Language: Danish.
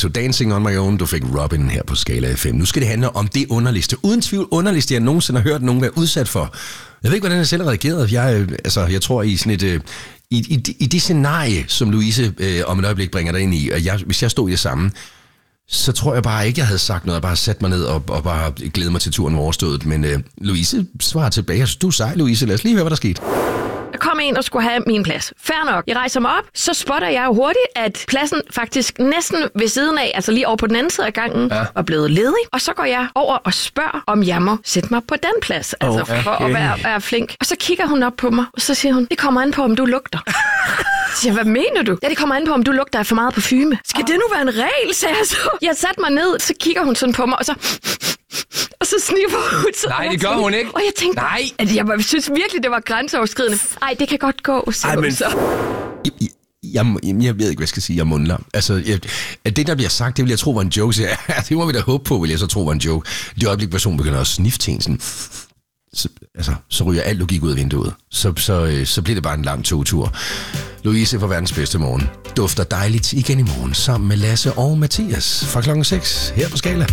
Tiesto, Dancing on My Own. Du fik Robin her på Skala FM. Nu skal det handle om det underligste. Uden tvivl underligste, jeg nogensinde har hørt nogen være udsat for. Jeg ved ikke, hvordan jeg selv har reageret. Jeg tror i sådan et... I det scenarie, som Louise om et øjeblik bringer dig ind i, og hvis jeg stod i det samme, så tror jeg bare ikke, jeg havde sagt noget. Jeg bare sat mig ned og bare glædet mig til turen overstået. Men Louise svarer tilbage. Du er sej, Louise. Lad os lige høre, hvad der skete. Der kom en og skulle have min plads. Fair nok. Jeg rejser mig op, så spotter jeg jo hurtigt, at pladsen faktisk næsten ved siden af, altså lige over på den anden side af gangen, var blevet ledig. Og så går jeg over og spørger, om jeg må sætte mig på den plads, altså for at være flink. Og så kigger hun op på mig, og så siger hun, det kommer an på, om du lugter. Så siger, hvad mener du? Ja, det kommer an på, om du lugter af for meget parfume. Skal det nu være en regel, sagde jeg så. Jeg satte mig ned, så kigger hun sådan på mig, og så sniffer hun. Nej, det gør hun ikke. Og jeg tænkte, at jeg synes virkelig, det var grænseoverskridende. Ej, det kan godt gå, sagde hun så. Jeg ved ikke, hvad jeg skal sige. Jeg mundler. Altså, det, der bliver sagt, det vil jeg tro var en joke. Så det må vi da håbe på, vil jeg så tro var en joke. Det øjeblik, personen begynder at sniffe til en sådan... Så ryger al logik ud af vinduet. Så bliver det bare en lang togtur. Louise for verdens bedste morgen. Dufter dejligt igen i morgen sammen med Lasse og Mathias fra klokken 6 her på Skala.